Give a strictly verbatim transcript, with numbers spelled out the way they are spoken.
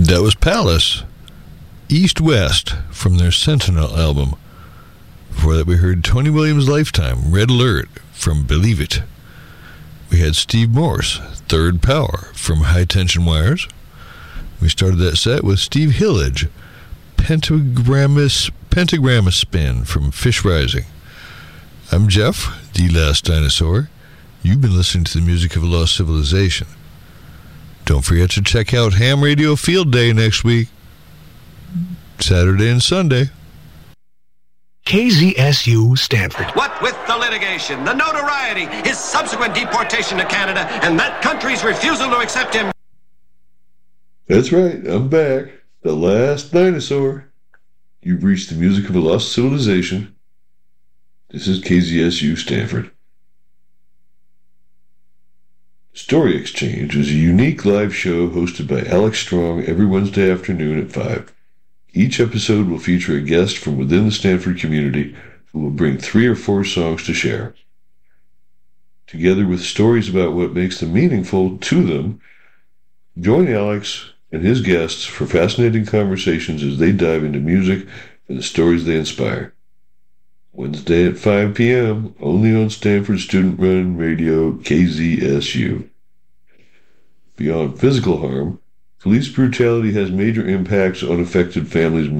That was Palace, East West, from their Sentinel album. Before that, we heard Tony Williams' Lifetime, Red Alert, from Believe It. We had Steve Morse, Third Power, from High Tension Wires. We started that set with Steve Hillage, Pentagrammus, Pentagrammus Spin, from Fish Rising. I'm Jeff, the Last Dinosaur. You've been listening to the music of a lost civilization. Don't forget to check out Ham Radio Field Day next week, Saturday and Sunday. K Z S U Stanford. What with the litigation, the notoriety, his subsequent deportation to Canada, and that country's refusal to accept him. That's right, I'm back. The Last Dinosaur. You've reached the music of a lost civilization. This is K Z S U Stanford. Story Exchange is a unique live show hosted by Alex Strong every Wednesday afternoon at five. Each episode will feature a guest from within the Stanford community who will bring three or four songs to share. Together with stories about what makes them meaningful to them, join Alex and his guests for fascinating conversations as they dive into music and the stories they inspire. Wednesday at five p.m., only on Stanford Student-Run Radio K Z S U. Beyond physical harm, police brutality has major impacts on affected families